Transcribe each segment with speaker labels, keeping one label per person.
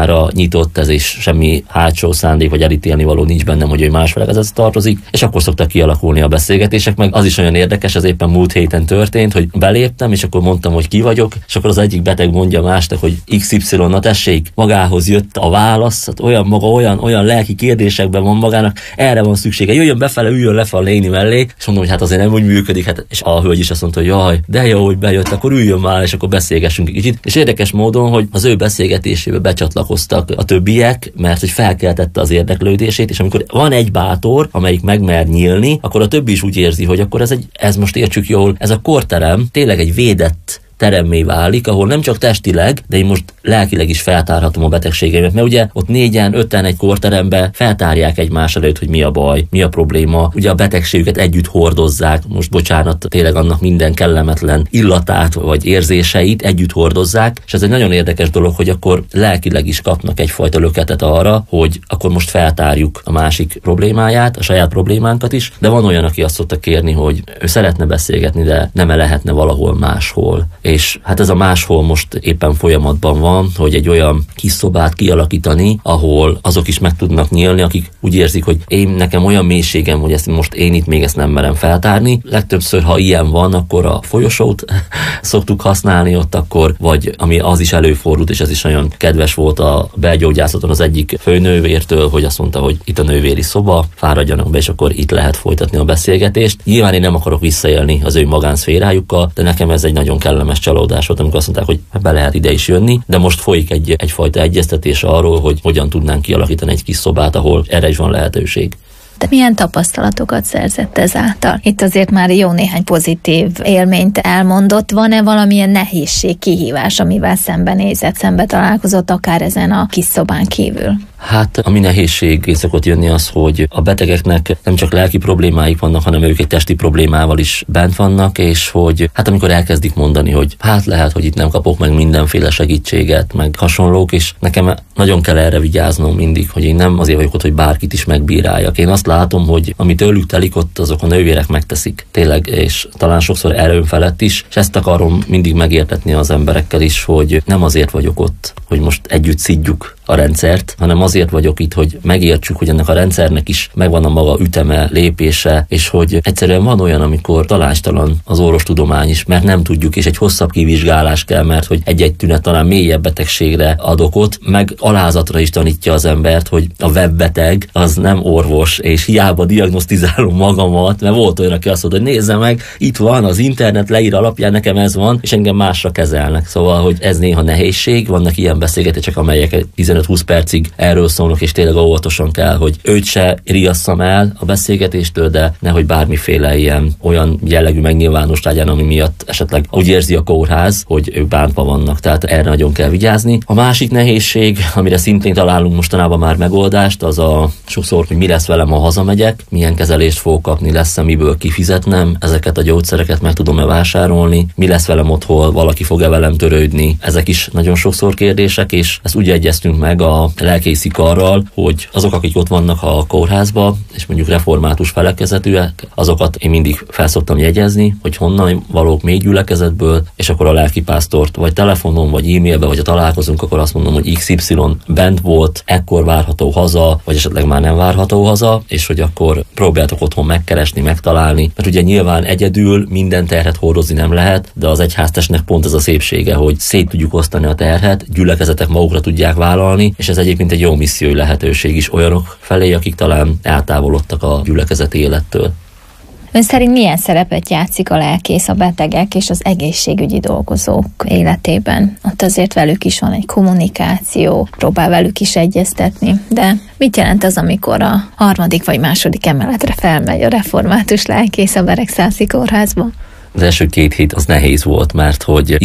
Speaker 1: számára nyitott, ez is semmi hátsó szándék vagy elítélni való nincs bennem, hogy ő más felekezethez tartozik, és akkor szoktak kialakulni a beszélgetések, meg az is olyan érdekes, ez éppen múlt héten történt, hogy beléptem, és akkor mondtam, hogy ki vagyok, és akkor az egyik beteg mondja másnak, hogy XY, na tessék, magához jött a válasz, hát olyan lelki kérdésekben van magának, erre van szüksége, jöjjön befele, üljön lefele a léni mellé, és mondom, hogy hát azért nem úgy működik, hát, és a hölgy is azt mondta, hogy jaj, de jó, hogy bejött, akkor üljön már, és akkor beszélgessünk egy kicsit. És érdekes módon, hogy az ő beszélgetésébe becsatlakoztak a többiek, mert hogy felkeltette az érdeklődését, és amikor van egy bátor, amelyik megmer nyílni, akkor a többi is úgy érzi, hogy akkor ez most értsük jól, ez a korterem tényleg egy védett teremmé válik, ahol nem csak testileg, de én most lelkileg is feltárhatom a betegségeimet, mert ugye ott 4-5 egy korterembe feltárják egymás előtt, hogy mi a baj, mi a probléma, ugye a betegségüket együtt hordozzák, most bocsánat, tényleg annak minden kellemetlen illatát vagy érzéseit együtt hordozzák, és ez egy nagyon érdekes dolog, hogy akkor lelkileg is kapnak egyfajta löketet arra, hogy akkor most feltárjuk a másik problémáját, a saját problémánkat is, de van olyan, aki azt szokta kérni, hogy ő szeretne beszélgetni, de nem lehetne valahol máshol. És hát ez a máshol most éppen folyamatban van, hogy egy olyan kis szobát kialakítani, ahol azok is meg tudnak nyílni, akik úgy érzik, hogy nekem olyan mélységem, hogy ezt most én itt még ezt nem merem feltárni. Legtöbbször, ha ilyen van, akkor a folyosót szoktuk használni ott akkor, vagy ami az is előfordult, és ez is nagyon kedves volt a belgyógyászaton az egyik főnővértől, hogy azt mondta, hogy itt a nővéri szoba, fáradjanak be, és akkor itt lehet folytatni a beszélgetést. Nyilván én nem akarok visszaélni az ő magánszférájukkal, de nekem ez egy nagyon kellemes csalódás volt, amikor azt mondták, hogy be lehet ide is jönni, de most folyik egyfajta egyeztetés arról, hogy hogyan tudnánk kialakítani egy kis szobát, ahol erre is van lehetőség.
Speaker 2: De milyen tapasztalatokat szerzett ezáltal? Itt azért már jó néhány pozitív élményt elmondott. Van-e valamilyen nehézség, kihívás, amivel szembe találkozott, akár ezen a kis szobán kívül?
Speaker 1: Hát, ami nehézség szokott jönni az, hogy a betegeknek nem csak lelki problémáik vannak, hanem ők egy testi problémával is bent vannak, és hogy hát amikor elkezdik mondani, hogy hát lehet, hogy itt nem kapok meg mindenféle segítséget, meg hasonlók, és nekem nagyon kell erre vigyáznom mindig, hogy én nem azért vagyok ott, hogy bárkit is megbíráljak. Én azt látom, hogy amit tőlük telik, ott azok a nővérek megteszik. Tényleg, és talán sokszor erőn felett is, és ezt akarom mindig megértetni az emberekkel is, hogy nem azért vagyok ott, hogy most együtt szidjuk a rendszert, hanem azért vagyok itt, hogy megértsük, hogy ennek a rendszernek is megvan a maga üteme, lépése, és hogy egyszerűen van olyan, amikor talástalan az orvostudomány is, mert nem tudjuk, és egy hosszabb kivizsgálás kell, mert hogy egy-egy tünet talán mélyebb betegségre ad okot, meg alázatra is tanítja az embert, hogy a webbeteg az nem orvos, és hiába diagnosztizálom magamat, mert volt olyan, aki azt mondta, hogy nézze meg, itt van az internet leír alapján, nekem ez van, és engem másra kezelnek. Szóval, hogy ez néha nehézség, vannak ilyen beszélgetések, amelyek 15-20 percig erről szólnak, és tényleg óvatosan kell, hogy őt se riasszam el a beszélgetéstől, de nehogy bármiféle ilyen olyan jellegű megnyilvános legyen, ami miatt esetleg úgy érzi a kórház, hogy ők bántva vannak. Tehát erre nagyon kell vigyázni. A másik nehézség, amire szintén találunk mostanában már megoldást, az a sokszor, hogy mi lesz velem, ha hazamegyek, milyen kezelést fogok kapni, lesz-e miből kifizetnem, ezeket a gyógyszereket meg tudom-e vásárolni, mi lesz velem otthon, valaki fog-e velem törődni. Ezek is nagyon sokszor kérdések, és ezt úgy egyeztünk meg a lelkészi karral, hogy azok, akik ott vannak a kórházba, és mondjuk református felekezetűek, azokat én mindig felszoktam jegyezni, hogy honnan valók még gyülekezetből, és akkor a lelkipásztort vagy telefonon, vagy e-mailbe, vagy ha találkozunk, akkor azt mondom, hogy XY bent volt, ekkor várható haza, vagy esetleg már nem várható haza, és hogy akkor próbáljátok otthon megkeresni, megtalálni, mert ugye nyilván egyedül minden terhet hordozni nem lehet, de az egyháztestnek pont ez a szépsége, hogy szét tudjuk osztani a terhet, gyülekezetek magukra tudják vállalni, és ez egyébként egy jó missziói lehetőség is olyanok felé, akik talán eltávolodtak a gyülekezeti élettől.
Speaker 2: Ön szerint milyen szerepet játszik a lelkész a betegek és az egészségügyi dolgozók életében? Ott azért velük is van egy kommunikáció, próbál velük is egyeztetni, de mit jelent az, amikor a 3. vagy 2. emeletre felmegy a református lelkész a Beregszászi kórházba?
Speaker 1: Az első 2 hét az nehéz volt, mert hogy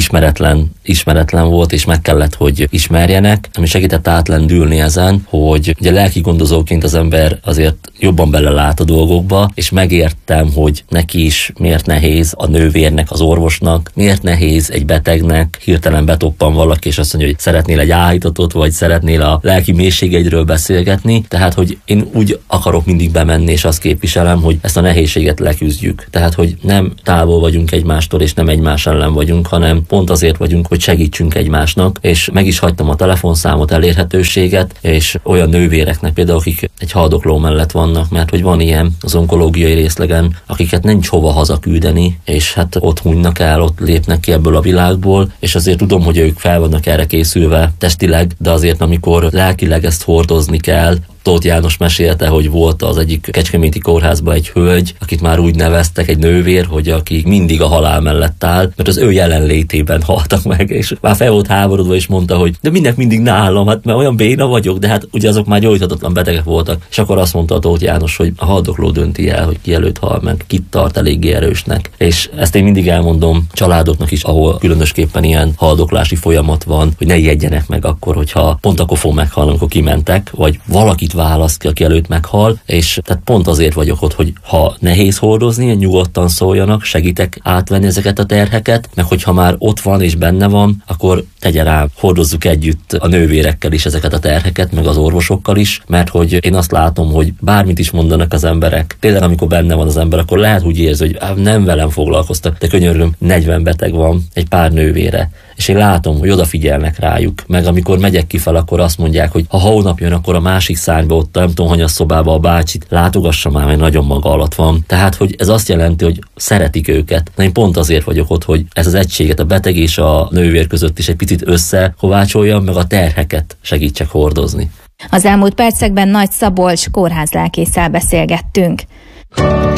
Speaker 1: ismeretlen volt, és meg kellett, hogy ismerjenek, ami segített átlendülni ezen, hogy ugye lelki gondozóként az ember azért jobban belelát a dolgokba, és megértem, hogy neki is miért nehéz, a nővérnek, az orvosnak, miért nehéz egy betegnek, hirtelen betoppan valaki, és azt mondja, hogy szeretnél egy áhítatot, vagy szeretnél a lelki mélységeidről beszélgetni, tehát, hogy én úgy akarok mindig bemenni, és azt képviselem, hogy ezt a nehézséget leküzdjük. Tehát, hogy nem távol vagyunk vagyunk egymástól, és nem egymás ellen vagyunk, hanem pont azért vagyunk, hogy segítsünk egymásnak, és meg is hagytam a telefonszámot, elérhetőséget, és olyan nővéreknek például, akik egy haldokló mellett vannak, mert hogy van ilyen az onkológiai részlegen, akiket nincs hova hazaküldeni, és hát ott hunynak el, ott lépnek ki ebből a világból, és azért tudom, hogy ők fel vannak erre készülve testileg, de azért amikor lelkileg ezt hordozni kell. Tóth János mesélte, hogy volt az egyik kecskeméti kórházban egy hölgy, akit már úgy neveztek, egy nővér, hogy aki mindig a halál mellett áll, mert az ő jelenlétében haltak meg, és már fel volt háborodva, és mondta, hogy de mindnek mindig nálam, hát mert olyan béna vagyok, de hát ugye azok már gyógyíthatatlan betegek voltak. És akkor azt mondta a Tóth János, hogy a haldokló dönti el, hogy ki előtt hal meg, kit tart eléggé erősnek. És ezt én mindig elmondom családoknak is, ahol különösképpen ilyen haldoklási folyamat van, hogy ne ijedjenek meg akkor, hogyha pont akkor fog meghalni, amikor kimentek, vagy valakit választ ki, aki előtt meghal, és tehát pont azért vagyok ott, hogy ha nehéz hordozni, nyugodtan szóljanak, segítek átvenni ezeket a terheket, meg hogyha már ott van és benne van, akkor tegye rá, hordozzuk együtt a nővérekkel is ezeket a terheket, meg az orvosokkal is, mert hogy én azt látom, hogy bármit is mondanak az emberek, tényleg amikor benne van az ember, akkor lehet úgy érzi, hogy nem velem foglalkoztak, de könyörgöm, 40 beteg van, egy pár nővére, és én látom, hogy odafigyelnek rájuk, meg amikor megyek kifel, akkor azt mondják, hogy ha hónap jön, akkor a másik szárnyba, ott nem tudom, hogy a szobába a bácsit látogassa már, mert nagyon maga alatt van. Tehát, hogy ez azt jelenti, hogy szeretik őket. Na, én pont azért vagyok ott, hogy ez az egységet a beteg és a nővér között is egy picit összekovácsoljam, meg a terheket segítsek hordozni.
Speaker 3: Az elmúlt percekben Nagy Szabolcs kórházlelkésszel beszélgettünk.